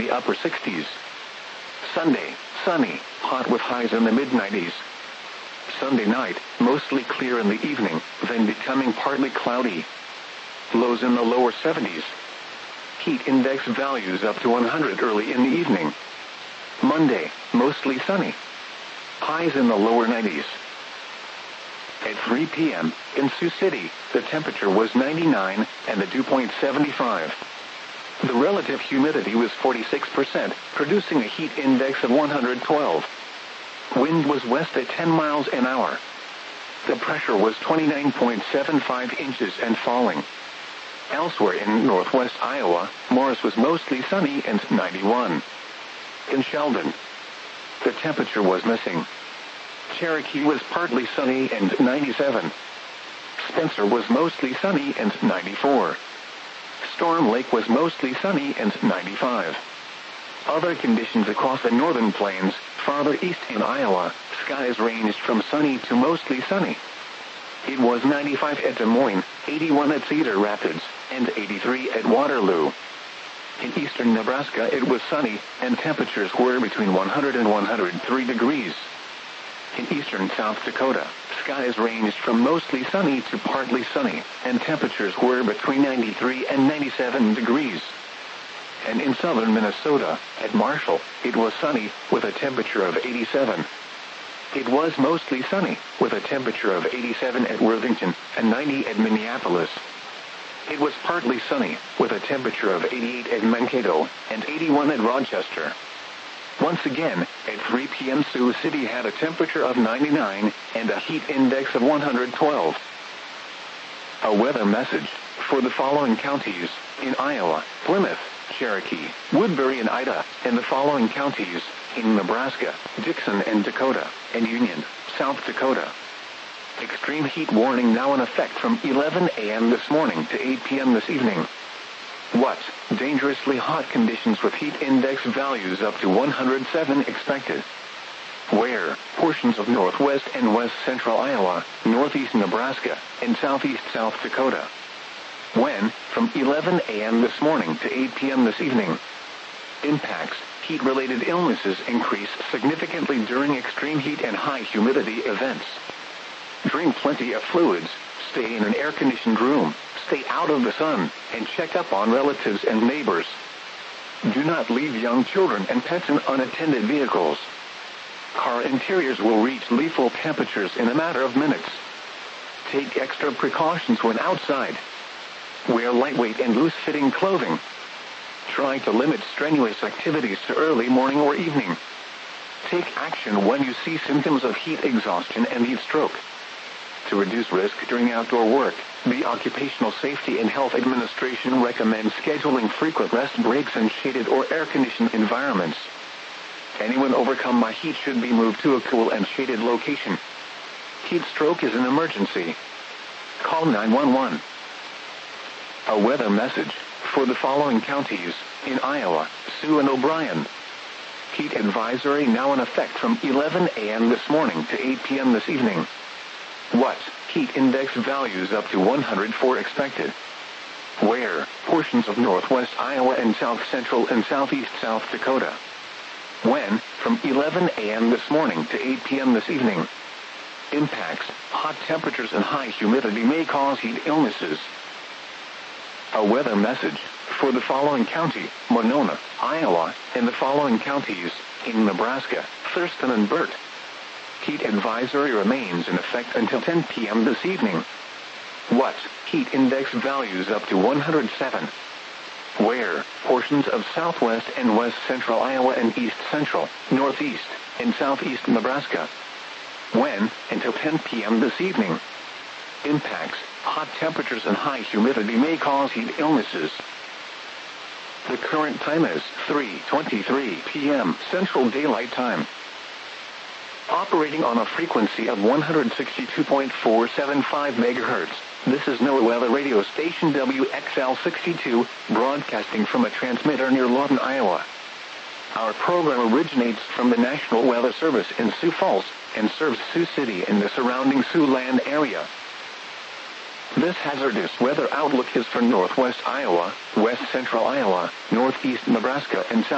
the upper 60s. Sunday, sunny, hot with highs in the mid-90s. Sunday night, mostly clear in the evening, then becoming partly cloudy. Lows in the lower 70s. Heat index values up to 100 early in the evening. Monday, mostly sunny. Highs in the lower 90s. At 3 p.m., in Sioux City, the temperature was 99 and the dew point 75. The relative humidity was 46%, producing a heat index of 112. Wind was west at 10 miles an hour. The pressure was 29.75 inches and falling. Elsewhere in northwest Iowa, Morris was mostly sunny and 91. In Sheldon, the temperature was missing. Cherokee was partly sunny and 97. Spencer was mostly sunny and 94. Storm Lake was mostly sunny and 95. Other conditions across the northern plains, farther east in Iowa, skies ranged from sunny to mostly sunny. It was 95 at Des Moines, 81 at Cedar Rapids, and 83 at Waterloo. In eastern Nebraska it was sunny, and temperatures were between 100 and 103 degrees. In eastern South Dakota, skies ranged from mostly sunny to partly sunny, and temperatures were between 93 and 97 degrees. And in southern Minnesota, at Marshall, it was sunny, with a temperature of 87. It was mostly sunny, with a temperature of 87 at Worthington and 90 at Minneapolis. It was partly sunny, with a temperature of 88 at Mankato and 81 at Rochester. Once again, at 3 p.m. Sioux City had a temperature of 99 and a heat index of 112. A weather message for the following counties in Iowa: Plymouth, Cherokee, Woodbury and Ida, and the following counties in Nebraska: Dixon and Dakota, and Union, South Dakota. Extreme heat warning now in effect from 11 a.m. this morning to 8 p.m. this evening. What? Dangerously hot conditions with heat index values up to 107 expected. Where? Portions of northwest and west central Iowa, northeast Nebraska, and southeast South Dakota. When? From 11 a.m. this morning to 8 p.m. this evening. Impacts: heat-related illnesses increase significantly during extreme heat and high humidity events. Drink plenty of fluids, stay in an air-conditioned room, stay out of the sun, and check up on relatives and neighbors. Do not leave young children and pets in unattended vehicles. Car interiors will reach lethal temperatures in a matter of minutes. Take extra precautions when outside. Wear lightweight and loose-fitting clothing. Try to limit strenuous activities to early morning or evening. Take action when you see symptoms of heat exhaustion and heat stroke. To reduce risk during outdoor work, the Occupational Safety and Health Administration recommends scheduling frequent rest breaks in shaded or air-conditioned environments. Anyone overcome by heat should be moved to a cool and shaded location. Heat stroke is an emergency. Call 911. A weather message for the following counties in Iowa: Sioux and O'Brien. Heat advisory now in effect from 11 a.m. this morning to 8 p.m. this evening. What? Heat index values up to 104 expected. Where? Portions of northwest Iowa and south central and southeast South Dakota. When? From 11 a.m. this morning to 8 p.m. this evening. Impacts: hot temperatures and high humidity may cause heat illnesses. A weather message for the following county: Monona, Iowa, and the following counties in Nebraska: Thurston and Burt. Heat advisory remains in effect until 10 p.m. this evening. What? Heat index values up to 107. Where? Portions of southwest and west central Iowa and east central, northeast, and southeast Nebraska. When? Until 10 p.m. this evening. Impacts: hot temperatures and high humidity may cause heat illnesses. The current time is 3:23 p.m. Central Daylight Time. Operating on a frequency of 162.475 MHz, this is NOAA Weather Radio Station WXL62, broadcasting from a transmitter near Lawton, Iowa. Our program originates from the National Weather Service in Sioux Falls and serves Sioux City and the surrounding Siouxland area. This hazardous weather outlook is for northwest Iowa, west central Iowa, northeast Nebraska, and south